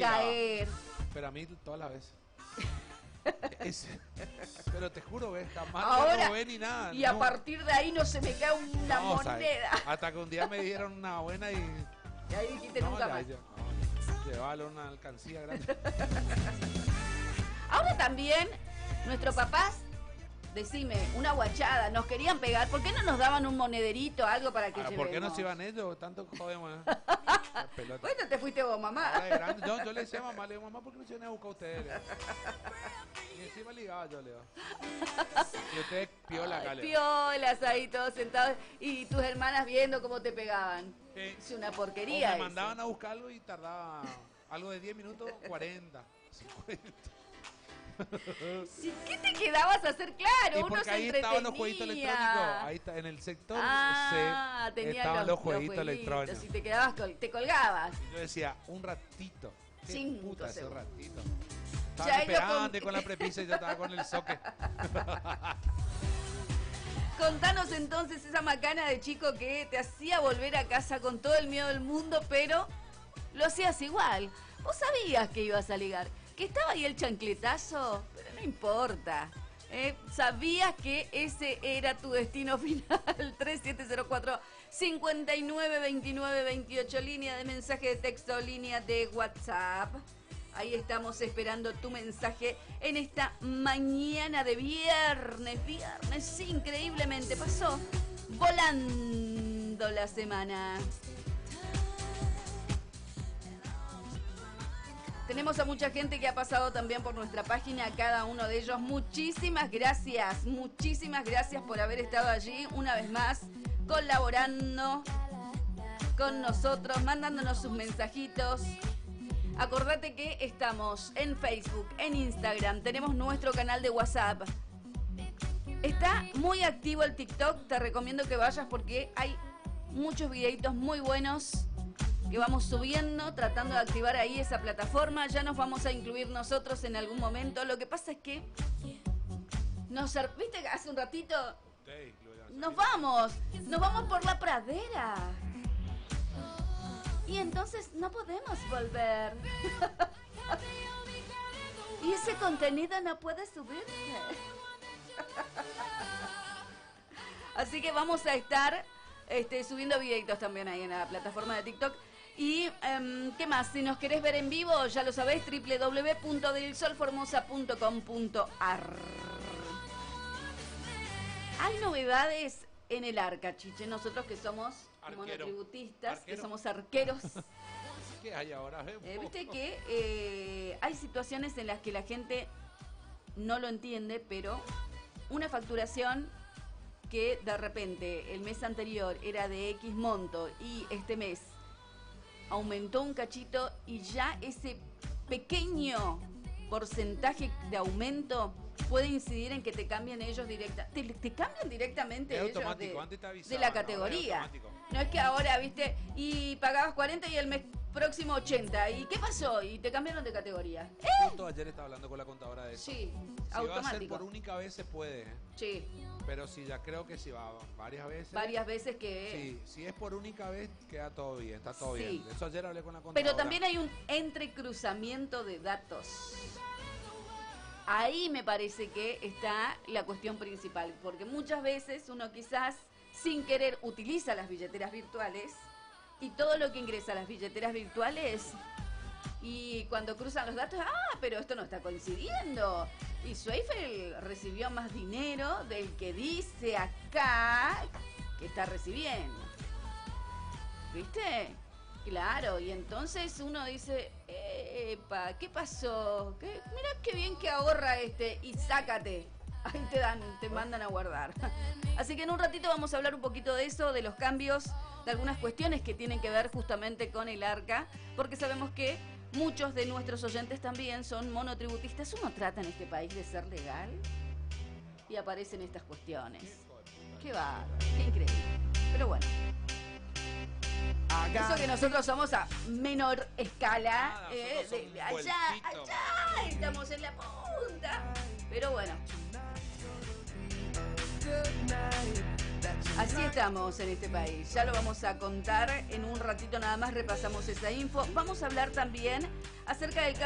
caer. Pero a mí todas las veces. Pero te juro, ¿ves? Jamás Ahora, no robé ni nada. Y a partir de ahí no se me cae una No, moneda. ¿sabes? Hasta que un día me dieron una buena y ahí dijiste nunca más. Llevalo una alcancía grande. Ahora también, nuestros papás, decime, una guachada, nos querían pegar. ¿Por qué no nos daban un monederito, algo para que llevemos? ¿Por qué no se iban ellos? Tanto jodemos, Bueno, te fuiste vos, mamá. Ahora es grande. Yo le decía a mamá, le digo, mamá, ¿por qué no se vienen a buscar ustedes? Y encima ligaba yo, le digo. Y ustedes piola acá, le digo. Piolas ahí todos sentados y tus hermanas viendo cómo te pegaban. Es una porquería. O me mandaban a buscarlo y tardaba algo de 10 minutos, 40, 50. ¿Qué te quedabas a hacer? Claro, y porque ahí estaban los jueguitos electrónicos. Ahí está, en el sector C estaban los jueguitos electrónicos. Y te quedabas, te colgabas. Y yo decía, un ratito. ¿Qué 5 puta ese segundos. ratito? Estaban esperando con la prepisa y yo estaba con el soque. Contanos entonces esa macana de chico que te hacía volver a casa con todo el miedo del mundo, pero lo hacías igual. Vos sabías que ibas a ligar, que estaba ahí el chancletazo, pero no importa. Sabías que ese era tu destino final. 3704-592928, línea de mensaje de texto, línea de WhatsApp. Ahí estamos esperando tu mensaje en esta mañana de viernes. Viernes increíblemente pasó volando la semana. Tenemos a mucha gente que ha pasado también por nuestra página, a cada uno de ellos. Muchísimas gracias por haber estado allí una vez más, colaborando con nosotros, mandándonos sus mensajitos. Acordate que estamos en Facebook, en Instagram, tenemos nuestro canal de WhatsApp. Está muy activo el TikTok, te recomiendo que vayas porque hay muchos videitos muy buenos que vamos subiendo, tratando de activar ahí esa plataforma. Ya nos vamos a incluir nosotros en algún momento. Lo que pasa es que ¿viste que hace un ratito? Nos vamos por la pradera. Y entonces no podemos volver. Y ese contenido no puede subirse. Así que vamos a estar subiendo videitos también ahí en la plataforma de TikTok. Y, ¿qué más? Si nos querés ver en vivo, ya lo sabéis, www.delsolformosa.com.ar. Hay novedades en el arca, Chiche. Nosotros que somos monotributistas, que somos arqueros. ¿Qué hay ahora? Viste que hay situaciones en las que la gente no lo entiende, pero una facturación que de repente el mes anterior era de X monto y este mes aumentó un cachito y ya ese pequeño porcentaje de aumento puede incidir en que te cambien ellos directamente. Te cambian directamente es ellos automático, antes te avisaban, de la categoría. No es que ahora, viste, y pagabas 40 y el mes próximo 80. ¿Y qué pasó? Y te cambiaron de categoría. Justo ayer estaba hablando con la contadora de eso. Sí, si automático. va a ser por única vez se puede. Sí. Pero si ya creo que si va varias veces. Varias veces que... Sí, si es por única vez queda todo bien, está todo bien. Eso ayer hablé con la contadora. Pero también hay un entrecruzamiento de datos. Ahí me parece que está la cuestión principal, porque muchas veces uno quizás sin querer utiliza las billeteras virtuales y todo lo que ingresa a las billeteras virtuales y cuando cruzan los datos, pero esto no está coincidiendo. Y Zweifel recibió más dinero del que dice acá que está recibiendo. ¿Viste? Claro, y entonces uno dice, epa, ¿qué pasó? Mirá qué bien que ahorra y sácate. Ahí te mandan a guardar. Así que en un ratito vamos a hablar un poquito de eso, de los cambios, de algunas cuestiones que tienen que ver justamente con el arca, porque sabemos que muchos de nuestros oyentes también son monotributistas. Uno trata en este país de ser legal y aparecen estas cuestiones. Qué bárbaro, qué increíble. Pero bueno. Eso que nosotros somos a menor escala, de allá, estamos en la punta. Pero bueno. Así estamos en este país. Ya lo vamos a contar en un ratito nada más, repasamos esa info. Vamos a hablar también acerca del caso